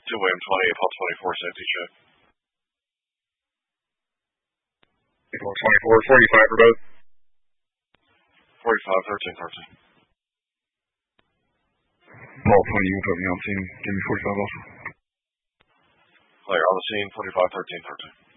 William 20, Paul 24, safety check. Paul 24, 45 for both. 45, 13, 13. Paul 20, you can put me on scene. Give me 45 also. Player on the scene, 45, 13, 13.